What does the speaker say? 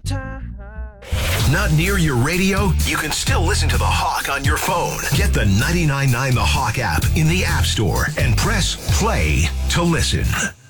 time. Not near your radio? You can still listen to The Hawk on your phone. Get the 99.9 The Hawk app in the App Store and press play to listen.